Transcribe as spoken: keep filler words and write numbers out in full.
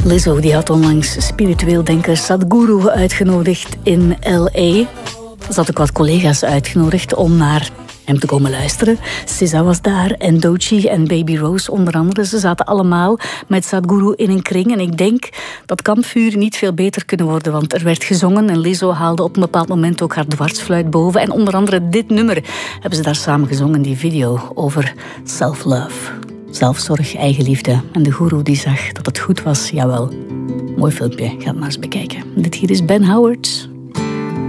Lizzo die had onlangs spiritueel denker Sadhguru uitgenodigd in L A. Ze had ook wat collega's uitgenodigd om naar hem te komen luisteren. S Z A was daar en Doechii en Baby Rose onder andere. Ze zaten allemaal met Sadhguru in een kring. En ik denk dat kampvuur niet veel beter kunnen worden, want er werd gezongen en Lizzo haalde op een bepaald moment ook haar dwarsfluit boven. En onder andere dit nummer hebben ze daar samen gezongen, die video over self-love. Zelfzorg, eigenliefde. En de goeroe die zag dat het goed was, jawel. Mooi filmpje, ga het maar eens bekijken. Dit hier is Ben Howard.